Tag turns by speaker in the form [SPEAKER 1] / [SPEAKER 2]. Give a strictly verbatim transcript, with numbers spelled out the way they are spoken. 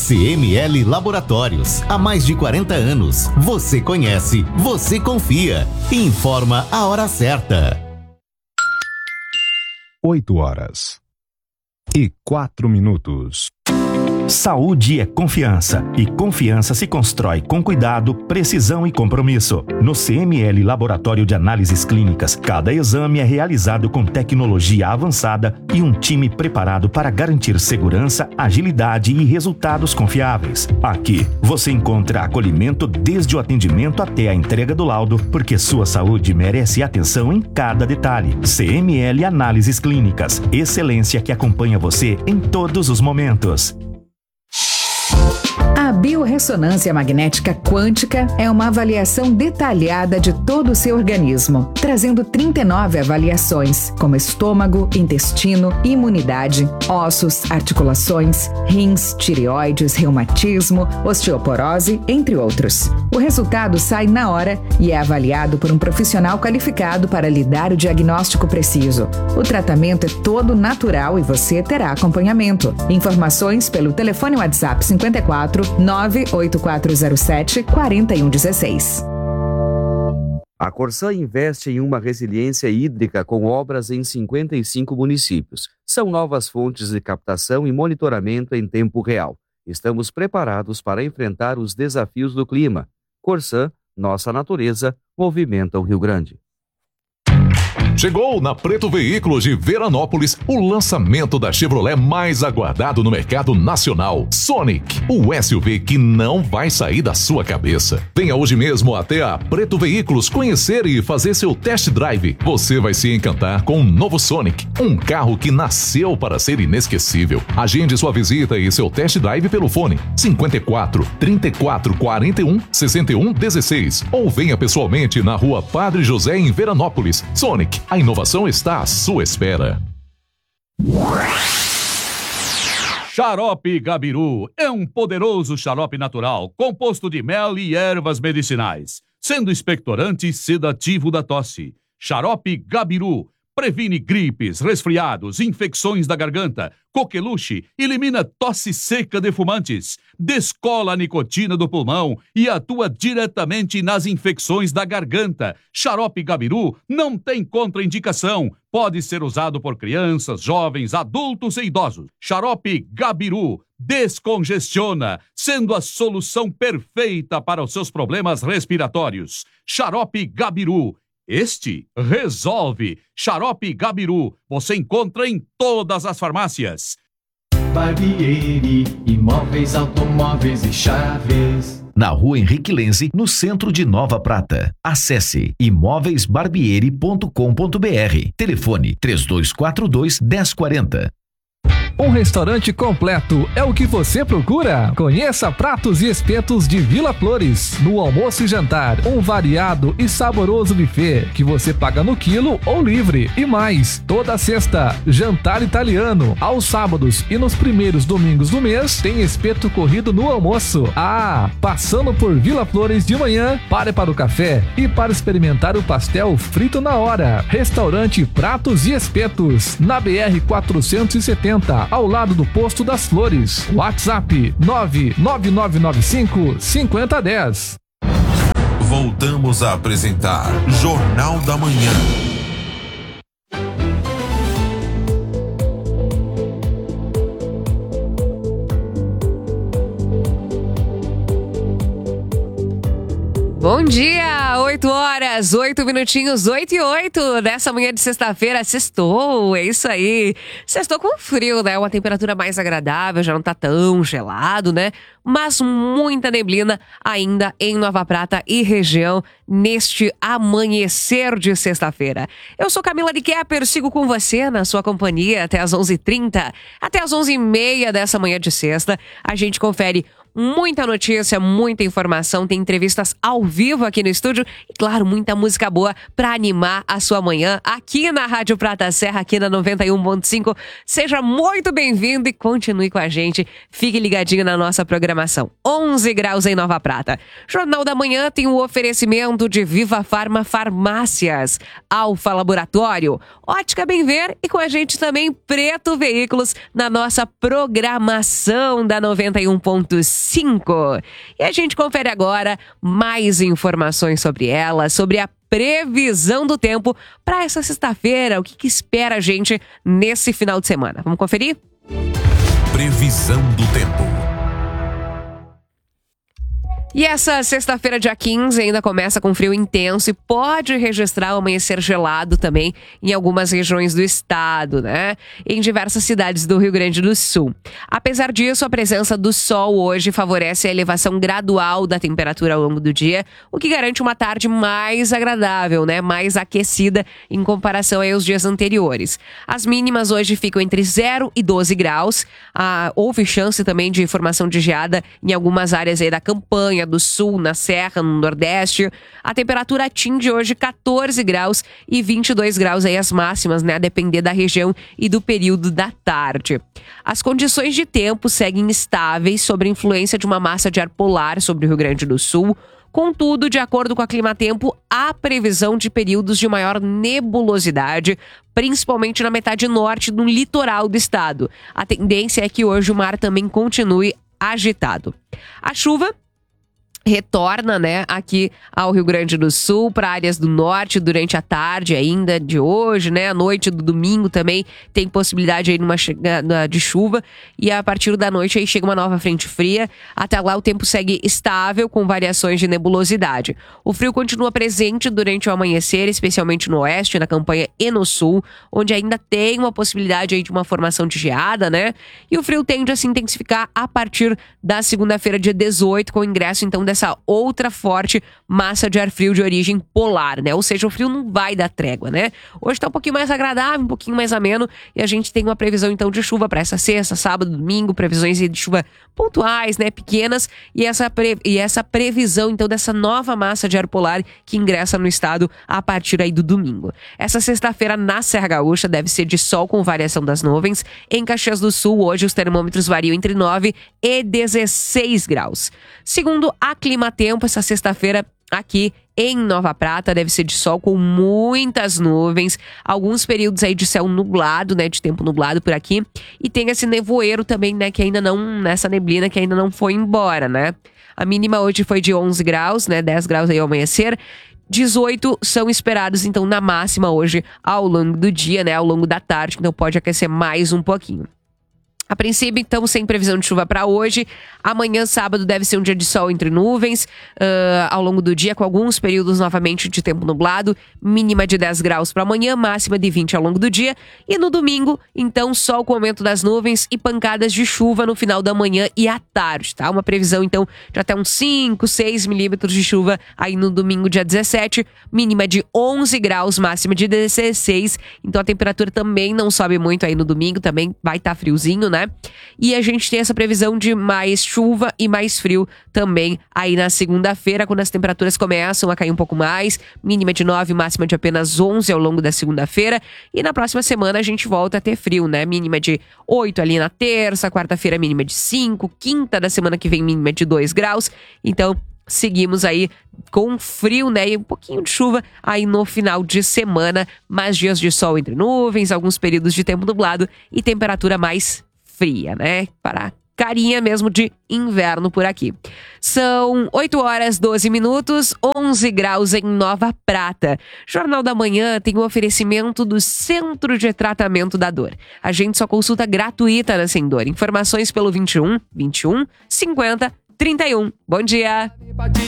[SPEAKER 1] C M L Laboratórios, há mais de quarenta anos. Você conhece, você confia. Informa a hora certa.
[SPEAKER 2] oito horas e quatro minutos.
[SPEAKER 3] Saúde é confiança, e confiança se constrói com cuidado, precisão e compromisso. No C M L Laboratório de Análises Clínicas, cada exame é realizado com tecnologia avançada e um time preparado para garantir segurança, agilidade e resultados confiáveis. Aqui, você encontra acolhimento desde o atendimento até a entrega do laudo, porque sua saúde merece atenção em cada detalhe. C M L Análises Clínicas, excelência que acompanha você em todos os momentos.
[SPEAKER 4] A biorressonância magnética quântica é uma avaliação detalhada de todo o seu organismo, trazendo trinta e nove avaliações, como estômago, intestino, imunidade, ossos, articulações, rins, tireoides, reumatismo, osteoporose, entre outros. O resultado sai na hora e é avaliado por um profissional qualificado para lhe dar o diagnóstico preciso. O tratamento é todo natural e você terá acompanhamento. Informações pelo telefone WhatsApp cinquenta e quatro, nove oito quatro zero sete, quatro um um seis.
[SPEAKER 5] A Corsã investe em uma resiliência hídrica com obras em cinquenta e cinco municípios. São novas fontes de captação e monitoramento em tempo real. Estamos preparados para enfrentar os desafios do clima. Corsã, nossa natureza, movimenta o Rio Grande.
[SPEAKER 6] Chegou na Preto Veículos de Veranópolis o lançamento da Chevrolet mais aguardado no mercado nacional, Sonic, o S U V que não vai sair da sua cabeça. Venha hoje mesmo até a Preto Veículos conhecer e fazer seu test drive. Você vai se encantar com o novo Sonic, um carro que nasceu para ser inesquecível. Agende sua visita e seu test drive pelo fone cinquenta e quatro, trinta e quatro, quarenta e um, sessenta e um, dezesseis ou venha pessoalmente na Rua Padre José em Veranópolis. Sonic, a inovação está à sua espera.
[SPEAKER 7] Xarope Gabiru é um poderoso xarope natural composto de mel e ervas medicinais, sendo expectorante e sedativo da tosse. Xarope Gabiru previne gripes, resfriados, infecções da garganta, coqueluche, elimina tosse seca de fumantes, descola a nicotina do pulmão e atua diretamente nas infecções da garganta. Xarope Gabiru não tem contraindicação. Pode ser usado por crianças, jovens, adultos e idosos. Xarope Gabiru descongestiona, sendo a solução perfeita para os seus problemas respiratórios. Xarope Gabiru. Este resolve. Xarope Gabiru. Você encontra em todas as farmácias.
[SPEAKER 8] Barbieri, imóveis, automóveis e chaves.
[SPEAKER 9] Na Rua Henrique Lenze, no centro de Nova Prata. Acesse imóveis barbieri ponto com ponto br. Telefone três dois quatro dois, um zero quatro zero.
[SPEAKER 10] Um restaurante completo é o que você procura? Conheça Pratos e Espetos de Vila Flores. No almoço e jantar, um variado e saboroso buffet que você paga no quilo ou livre. E mais, toda sexta, jantar italiano. Aos sábados e nos primeiros domingos do mês, tem espeto corrido no almoço. Ah, passando por Vila Flores de manhã, pare para o café e para experimentar o pastel frito na hora. Restaurante Pratos e Espetos, na B R quatrocentos e setenta, ao lado do Posto das Flores. WhatsApp nove nove nove nove cinco, cinco zero um zero.
[SPEAKER 11] Voltamos a apresentar Jornal da Manhã.
[SPEAKER 12] Bom dia, oito horas, oito minutinhos, oito e oito, nessa manhã de sexta-feira, sextou, é isso aí. Sextou com frio, né? Uma temperatura mais agradável, já não tá tão gelado, né? Mas muita neblina ainda em Nova Prata e região neste amanhecer de sexta-feira. Eu sou Camila de Kepper, sigo com você na sua companhia até as onze e trinta, até as onze e meia dessa manhã de sexta. A gente confere muita notícia, muita informação, tem entrevistas ao vivo aqui no estúdio e, claro, muita música boa para animar a sua manhã aqui na Rádio Prata Serra, aqui na noventa e um ponto cinco. Seja muito bem-vindo e continue com a gente. Fique ligadinho na nossa programação. onze graus em Nova Prata. Jornal da Manhã tem o oferecimento de Viva Farma Farmácias, Alfa Laboratório, Ótica Bem Ver e com a gente também Preto Veículos na nossa programação da noventa e um ponto cinco. E a gente confere agora mais informações sobre ela, sobre a previsão do tempo para essa sexta-feira. O que, que espera a gente nesse final de semana? Vamos conferir?
[SPEAKER 11] Previsão do tempo.
[SPEAKER 12] E essa sexta-feira, dia quinze, ainda começa com frio intenso e pode registrar o amanhecer gelado também em algumas regiões do estado, né? Em diversas cidades do Rio Grande do Sul. Apesar disso, a presença do sol hoje favorece a elevação gradual da temperatura ao longo do dia, o que garante uma tarde mais agradável, né? Mais aquecida em comparação aos dias anteriores. As mínimas hoje ficam entre zero e doze graus. Ah, houve chance também de formação de geada em algumas áreas aí da campanha, do sul, na Serra, no Nordeste. A temperatura atinge hoje catorze graus e vinte e dois graus aí as máximas, né? A depender da região e do período da tarde. As condições de tempo seguem estáveis sob a influência de uma massa de ar polar sobre o Rio Grande do Sul. Contudo, de acordo com a Climatempo, há previsão de períodos de maior nebulosidade, principalmente na metade norte do litoral do estado. A tendência é que hoje o mar também continue agitado. A chuva retorna, né, aqui ao Rio Grande do Sul, para áreas do norte durante a tarde ainda de hoje, né, à noite do domingo também tem possibilidade aí numa chegada de chuva e a partir da noite aí chega uma nova frente fria. Até lá o tempo segue estável com variações de nebulosidade. O frio continua presente durante o amanhecer, especialmente no oeste, na campanha e no sul, onde ainda tem uma possibilidade aí de uma formação de geada, né, e o frio tende a se intensificar a partir da segunda-feira, dia dezoito, com o ingresso então dessa essa outra forte massa de ar frio de origem polar, né? Ou seja, o frio não vai dar trégua, né? Hoje tá um pouquinho mais agradável, um pouquinho mais ameno e a gente tem uma previsão então de chuva para essa sexta, sábado, domingo, previsões de chuva pontuais, né? Pequenas e essa, pre... e essa previsão então dessa nova massa de ar polar que ingressa no estado a partir aí do domingo. Essa sexta-feira na Serra Gaúcha deve ser de sol com variação das nuvens. Em Caxias do Sul, hoje os termômetros variam entre nove e dezesseis graus. Segundo a Climatempo, essa sexta-feira aqui em Nova Prata deve ser de sol com muitas nuvens, alguns períodos aí de céu nublado, né, de tempo nublado por aqui, e tem esse nevoeiro também, né, que ainda não, nessa neblina que ainda não foi embora, né. A mínima hoje foi de onze graus, né, dez graus aí ao amanhecer, dezoito são esperados então na máxima hoje ao longo do dia, né, ao longo da tarde, então pode aquecer mais um pouquinho. A princípio, então, sem previsão de chuva para hoje. Amanhã, sábado, deve ser um dia de sol entre nuvens, uh, ao longo do dia, com alguns períodos novamente de tempo nublado. Mínima de dez graus para amanhã, máxima de vinte ao longo do dia. E no domingo, então, sol com aumento das nuvens e pancadas de chuva no final da manhã e à tarde, tá? Uma previsão, então, de até uns cinco, seis milímetros de chuva aí no domingo, dia dezessete. Mínima de onze graus, máxima de dezesseis. Então, a temperatura também não sobe muito aí no domingo, também vai estar tá friozinho, né? E a gente tem essa previsão de mais chuva e mais frio também aí na segunda-feira, quando as temperaturas começam a cair um pouco mais, mínima de nove, máxima de apenas onze ao longo da segunda-feira, e na próxima semana a gente volta a ter frio, né? Mínima de oito ali na terça, quarta-feira mínima de cinco, quinta da semana que vem mínima de dois graus, então seguimos aí com frio, né? E um pouquinho de chuva aí no final de semana, mas dias de sol entre nuvens, alguns períodos de tempo nublado e temperatura mais fria, né? Para carinha mesmo de inverno por aqui. São oito horas, doze minutos, onze graus em Nova Prata. Jornal da Manhã tem o oferecimento do Centro de Tratamento da Dor. A gente só consulta gratuita na Sem Dor. Informações pelo vinte e um, vinte e um, cinquenta, trinta e um. Bom dia!